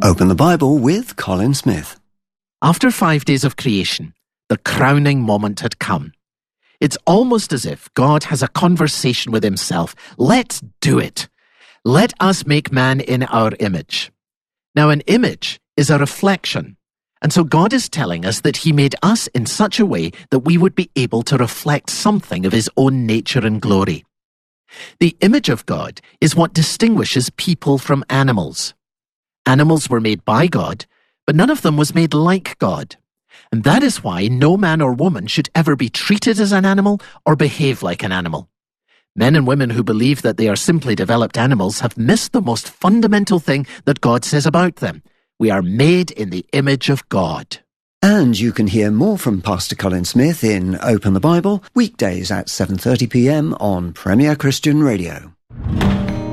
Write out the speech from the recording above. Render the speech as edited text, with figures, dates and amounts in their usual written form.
Open the Bible with Colin Smith. After 5 days of creation, the crowning moment had come. It's almost as if God has a conversation with himself. Let's do it. Let us make man in our image. Now, an image is a reflection. And so God is telling us that he made us in such a way that we would be able to reflect something of his own nature and glory. The image of God is what distinguishes people from animals. Animals were made by God, but none of them was made like God. And that is why no man or woman should ever be treated as an animal or behave like an animal. Men and women who believe that they are simply developed animals have missed the most fundamental thing that God says about them. We are made in the image of God. And you can hear more from Pastor Colin Smith in Open the Bible, weekdays at 7:30 p.m. on Premier Christian Radio.